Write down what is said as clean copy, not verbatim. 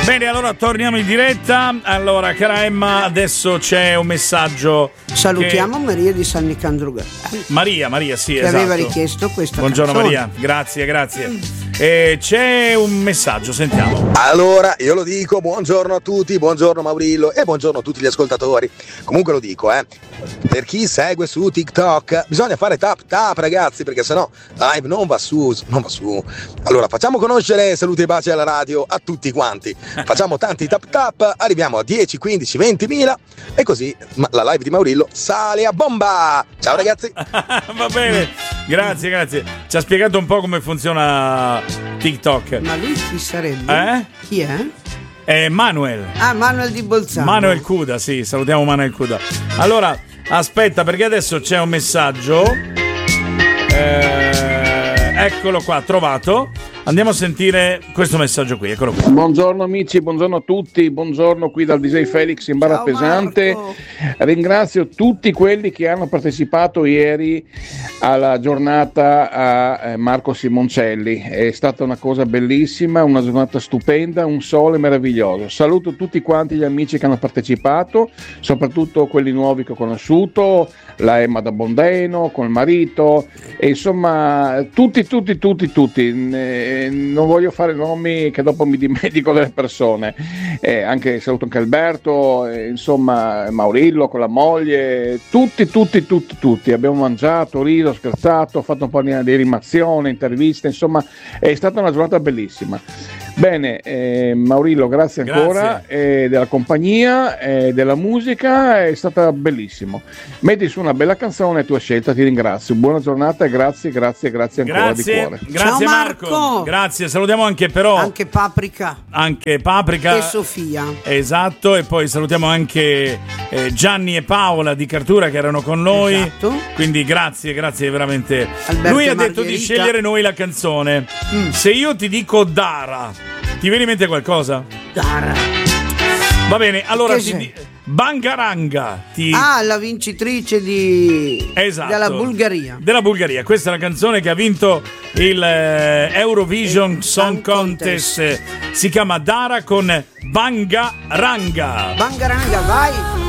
Bene, allora torniamo in diretta. Allora, cara Emma, adesso c'è un messaggio. Salutiamo Maria di San Nicandro. Maria, sì, che esatto. aveva richiesto questa Buongiorno canzone. Maria, grazie. C'è un messaggio, sentiamo. Allora, io lo dico, buongiorno a tutti, buongiorno Maurillo e buongiorno a tutti gli ascoltatori. Comunque lo dico, per chi segue su TikTok bisogna fare tap ragazzi, perché sennò live non va su. Allora, facciamo conoscere Salute e Baci alla radio a tutti quanti. Facciamo tanti tap, arriviamo a 10, 15, 20.000 e così la live di Maurillo sale a bomba. Ciao ragazzi. Va bene, grazie. Ci ha spiegato un po' come funziona TikTok. Ma lui chi sarebbe? Chi è? È Manuel. Manuel di Bolzano. Manuel Cuda, sì, salutiamo Manuel Cuda. Allora, aspetta, perché adesso c'è un messaggio. Eccolo qua, trovato. Andiamo a sentire questo messaggio qui, eccolo qui. Buongiorno amici, buongiorno a tutti, buongiorno qui dal DJ Felix in Barra Pesante. Ringrazio tutti quelli che hanno partecipato ieri alla giornata a Marco Simoncelli, è stata una cosa bellissima, una giornata stupenda, un sole meraviglioso. Saluto tutti quanti gli amici che hanno partecipato, soprattutto quelli nuovi che ho conosciuto, la Emma da Bondeno, col marito, e insomma tutti. Non voglio fare nomi che dopo mi dimentico delle persone, saluto anche Alberto, insomma Maurillo con la moglie, tutti. Abbiamo mangiato, riso, scherzato, fatto un po' di animazione, interviste, insomma è stata una giornata bellissima. Bene, Maurillo, grazie ancora della compagnia, della musica, è stata bellissimo. Metti su una bella canzone, tua scelta, ti ringrazio. Buona giornata e grazie ancora di cuore. Grazie Marco. Grazie, salutiamo anche Paprika e Sofia. Esatto, e poi salutiamo anche Gianni e Paola di Cartura che erano con noi. Esatto. Quindi grazie veramente. Alberto Lui ha Margherita. detto di scegliere noi la canzone. Se io ti dico Dara, ti viene in mente qualcosa? Dara. Va bene, allora Bangaranga. La vincitrice della Bulgaria. Della Bulgaria. Questa è la canzone che ha vinto il Eurovision Song Contest. Si chiama Dara con Bangaranga. Bangaranga, vai.